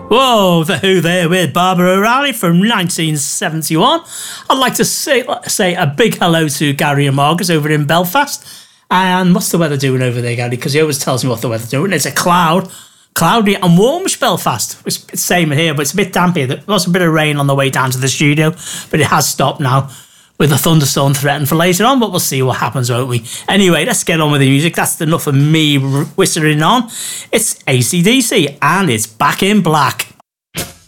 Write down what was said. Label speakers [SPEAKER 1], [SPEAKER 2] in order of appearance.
[SPEAKER 1] Whoa, The Who there with Barbara O'Reilly from 1971. I'd like to say a big hello to Gary and Marcus over in Belfast. And what's the weather doing over there, Gary? Because he always tells me what the weather's doing. It's a cloudy and warmish Belfast. It's the same here, but it's a bit damp here. There was a bit of rain on the way down to the studio, but it has stopped now with a thunderstorm threatened for later on, but we'll see what happens, won't we? Anyway, let's get on with the music. That's enough of me whistling on. It's AC/DC, and it's Back in Black.